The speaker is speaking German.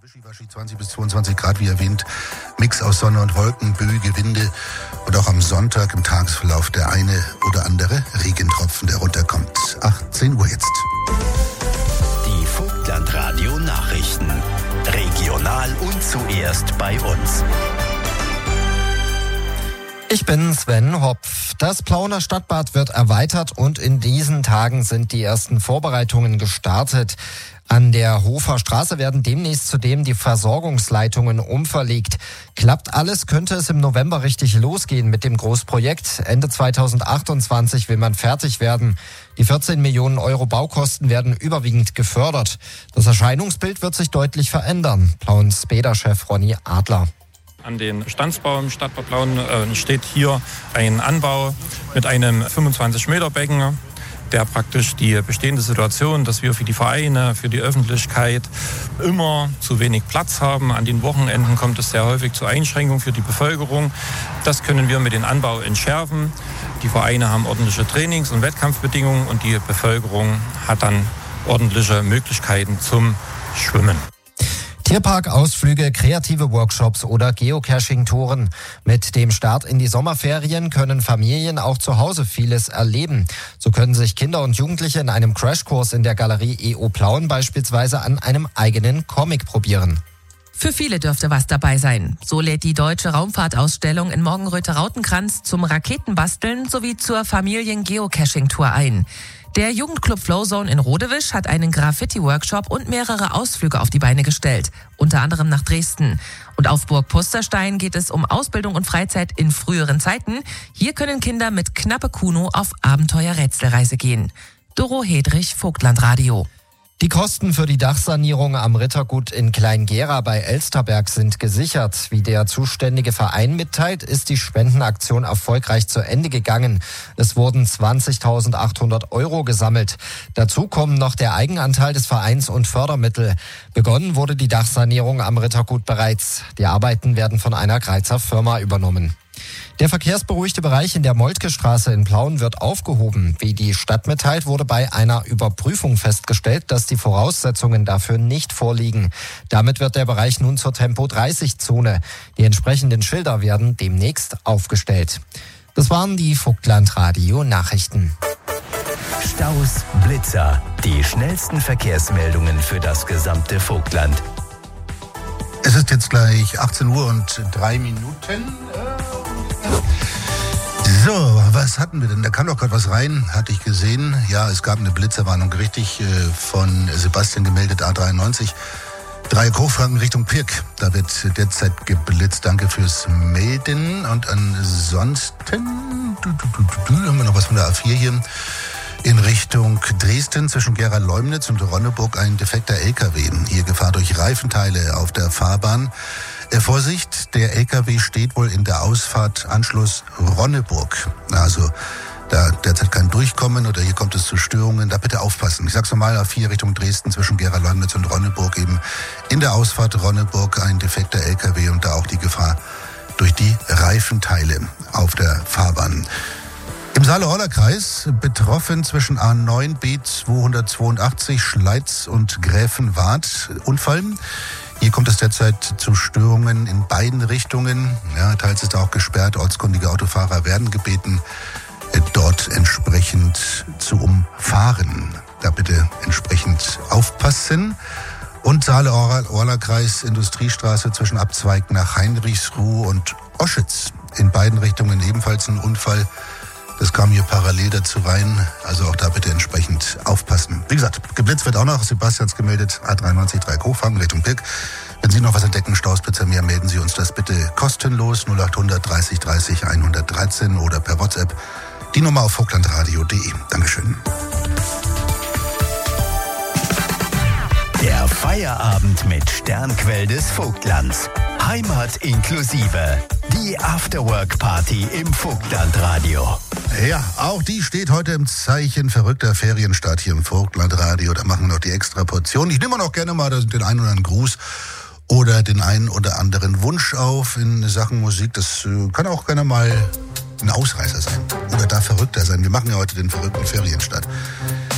Wischiwaschi 20 bis 22 Grad, wie erwähnt. Mix aus Sonne und Wolken, böige Winde und auch am Sonntag im Tagesverlauf der eine oder andere Regentropfen, der runterkommt. 18 Uhr jetzt. Die Vogtland-Radio Nachrichten. Regional und zuerst bei uns. Ich bin Sven Hopf. Das Plauener Stadtbad wird erweitert und in diesen Tagen sind die ersten Vorbereitungen gestartet. An der Hofer Straße werden demnächst zudem die Versorgungsleitungen umverlegt. Klappt alles, könnte es im November richtig losgehen mit dem Großprojekt. Ende 2028 will man fertig werden. Die 14 Millionen Euro Baukosten werden überwiegend gefördert. Das Erscheinungsbild wird sich deutlich verändern. Plauens Bäder-Chef Ronny Adler. An den Standsbau im Stadtbad Plauen steht hier ein Anbau mit einem 25-Meter-Becken, der praktisch die bestehende Situation, dass wir für die Vereine, für die Öffentlichkeit immer zu wenig Platz haben. An den Wochenenden kommt es sehr häufig zu Einschränkungen für die Bevölkerung. Das können wir mit dem Anbau entschärfen. Die Vereine haben ordentliche Trainings- und Wettkampfbedingungen und die Bevölkerung hat dann ordentliche Möglichkeiten zum Schwimmen. Tierparkausflüge, kreative Workshops oder Geocaching-Touren. Mit dem Start in die Sommerferien können Familien auch zu Hause vieles erleben. So können sich Kinder und Jugendliche in einem Crashkurs in der Galerie EO Plauen beispielsweise an einem eigenen Comic probieren. Für viele dürfte was dabei sein. So lädt die Deutsche Raumfahrtausstellung in Morgenröther-Rautenkranz zum Raketenbasteln sowie zur Familien-Geocaching-Tour ein. Der Jugendclub Flowzone in Rodewisch hat einen Graffiti-Workshop und mehrere Ausflüge auf die Beine gestellt, unter anderem nach Dresden. Und auf Burg Pusterstein geht es um Ausbildung und Freizeit in früheren Zeiten. Hier können Kinder mit Knappe Kuno auf Abenteuer-Rätselreise gehen. Doro Hedrich, Vogtland-Radio. Die Kosten für die Dachsanierung am Rittergut in Kleingera bei Elsterberg sind gesichert. Wie der zuständige Verein mitteilt, ist die Spendenaktion erfolgreich zu Ende gegangen. Es wurden 20.800 Euro gesammelt. Dazu kommen noch der Eigenanteil des Vereins und Fördermittel. Begonnen wurde die Dachsanierung am Rittergut bereits. Die Arbeiten werden von einer Greizer Firma übernommen. Der verkehrsberuhigte Bereich in der Moltke-Straße in Plauen wird aufgehoben. Wie die Stadt mitteilt, wurde bei einer Überprüfung festgestellt, dass die Voraussetzungen dafür nicht vorliegen. Damit wird der Bereich nun zur Tempo-30-Zone. Die entsprechenden Schilder werden demnächst aufgestellt. Das waren die Vogtland-Radio-Nachrichten. Staus, Blitzer, die schnellsten Verkehrsmeldungen für das gesamte Vogtland. Es ist jetzt gleich 18 Uhr und 3 Minuten. So, was hatten wir denn? Da kam doch gerade was rein, hatte ich gesehen. Ja, es gab eine Blitzerwarnung, richtig, von Sebastian gemeldet, A93. Dreieck Hochfranken Richtung Pirk. Da wird derzeit geblitzt. Danke fürs Melden. Und ansonsten haben wir noch was von der A4 hier. In Richtung Dresden zwischen Gera-Leumnitz und Ronneburg ein defekter LKW. Hier Gefahr durch Reifenteile auf der Fahrbahn. Vorsicht, der LKW steht wohl in der Ausfahrt Anschluss Ronneburg. Also da derzeit kein Durchkommen oder hier kommt es zu Störungen. Da bitte aufpassen. Ich sag's nochmal, A4 Richtung Dresden zwischen Gera-Leumnitz und Ronneburg eben in der Ausfahrt Ronneburg ein defekter LKW und da auch die Gefahr durch die Reifenteile auf der Fahrbahn. Im Saale-Orla-Kreis betroffen zwischen A9 B282 Schleiz und Gräfenwart Unfall. Hier kommt es derzeit zu Störungen in beiden Richtungen. Ja, teils ist auch gesperrt. Ortskundige Autofahrer werden gebeten, dort entsprechend zu umfahren. Da bitte entsprechend aufpassen. Und Saale-Orla-Kreis Industriestraße zwischen Abzweig nach Heinrichsruh und Oschitz. In beiden Richtungen ebenfalls ein Unfall. Das kam hier parallel dazu rein, also auch da bitte entsprechend aufpassen. Wie gesagt, geblitzt wird auch noch, Sebastians gemeldet, A93 Dreieck Hochfranken Richtung Pirk. Wenn Sie noch was entdecken, Stausblitzer mehr, melden Sie uns das bitte kostenlos 0800 30 30 113 oder per WhatsApp. Die Nummer auf vogtlandradio.de. Dankeschön. Der Feierabend mit Sternquell des Vogtlands. Heimat inklusive. Die Afterwork-Party im Vogtlandradio. Ja, auch die steht heute im Zeichen verrückter Ferienstart hier im Vogtlandradio. Da machen wir noch die extra Portion. Ich nehme noch gerne mal den einen oder anderen Gruß oder den einen oder anderen Wunsch auf in Sachen Musik. Das kann auch gerne mal ein Ausreißer sein oder da verrückter sein. Wir machen ja heute den verrückten Ferienstart.